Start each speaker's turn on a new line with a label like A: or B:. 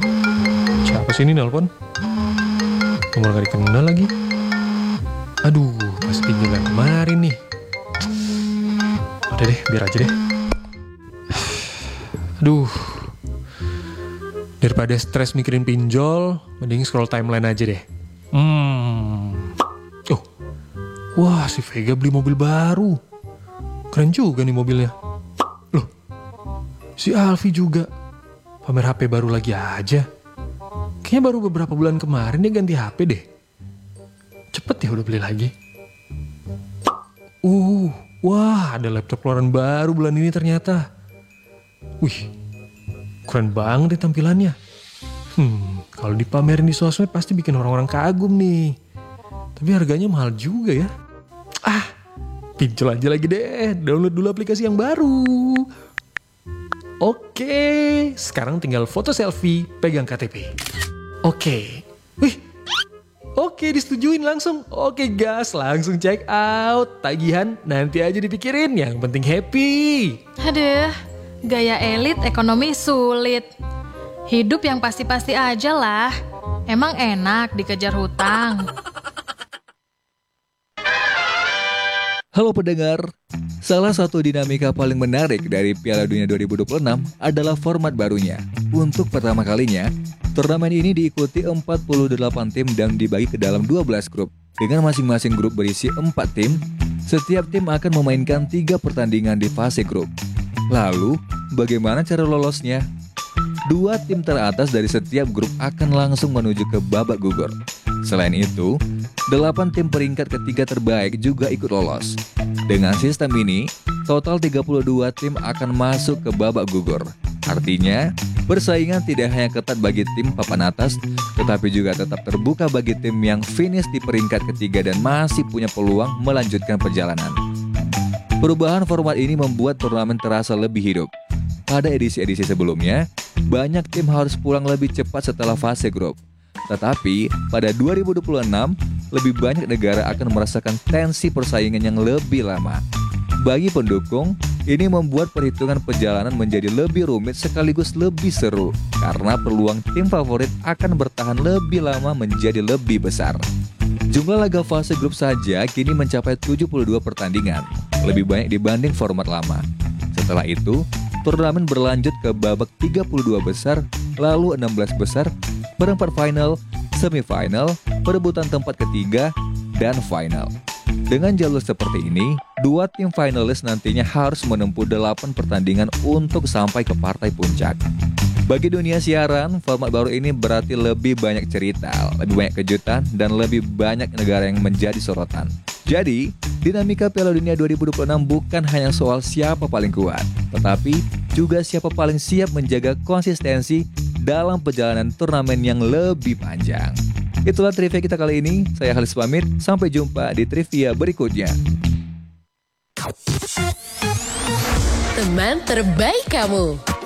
A: Siapa sih ini nelpon? Nomor gak dikenal lagi. Aduh, pasti gila kemarin nih. Udah deh, biar aja deh. Aduh, daripada stres mikirin pinjol, mending scroll timeline aja deh. Oh, wah si Vega beli mobil baru. Keren juga nih mobilnya. Loh, si Alfi juga pamer HP baru lagi aja. Kayaknya baru beberapa bulan kemarin dia ganti HP deh. Cepet ya udah beli lagi. Wah ada laptop keluaran baru bulan ini ternyata. Wih, keren banget deh tampilannya. Kalau dipamerin di sosmed pasti bikin orang-orang kagum nih. Tapi harganya mahal juga ya. Pinjol aja lagi deh. Download dulu aplikasi yang baru. Oke, sekarang tinggal foto selfie, pegang KTP. Oke. Oke, disetujuin langsung. Oke gas, langsung check out. Tagihan nanti aja dipikirin, yang penting happy.
B: Aduh, gaya elit ekonomi sulit. Hidup yang pasti-pasti aja lah. Emang enak dikejar hutang.
C: Halo pendengar, salah satu dinamika paling menarik dari Piala Dunia 2026 adalah format barunya. Untuk pertama kalinya, turnamen ini diikuti 48 tim dan dibagi ke dalam 12 grup. Dengan masing-masing grup berisi 4 tim, setiap tim akan memainkan 3 pertandingan di fase grup. Lalu, bagaimana cara lolosnya? 2 tim teratas dari setiap grup akan langsung menuju ke babak gugur. Selain itu, 8 tim peringkat ketiga terbaik juga ikut lolos. Dengan sistem ini, total 32 tim akan masuk ke babak gugur. Artinya, persaingan tidak hanya ketat bagi tim papan atas, tetapi juga tetap terbuka bagi tim yang finish di peringkat ketiga dan masih punya peluang melanjutkan perjalanan. Perubahan format ini membuat turnamen terasa lebih hidup. Pada edisi-edisi sebelumnya, banyak tim harus pulang lebih cepat setelah fase grup. Tetapi, pada 2026, lebih banyak negara akan merasakan tensi persaingan yang lebih lama. Bagi pendukung, ini membuat perhitungan perjalanan menjadi lebih rumit sekaligus lebih seru, karena peluang tim favorit akan bertahan lebih lama menjadi lebih besar. Jumlah laga fase grup saja kini mencapai 72 pertandingan, lebih banyak dibanding format lama. Setelah itu, turnamen berlanjut ke babak 32 besar, lalu 16 besar, perempat final, semifinal, perebutan tempat ketiga, dan final. Dengan jalur seperti ini, 2 tim finalis nantinya harus menempuh 8 pertandingan untuk sampai ke partai puncak. Bagi dunia siaran, format baru ini berarti lebih banyak cerita, lebih banyak kejutan, dan lebih banyak negara yang menjadi sorotan. Jadi, dinamika Piala Dunia 2026 bukan hanya soal siapa paling kuat, tetapi juga siapa paling siap menjaga konsistensi dalam perjalanan turnamen yang lebih panjang. Itulah trivia kita kali ini. Saya Halis pamit, sampai jumpa di trivia berikutnya.
D: Teman terbaik kamu.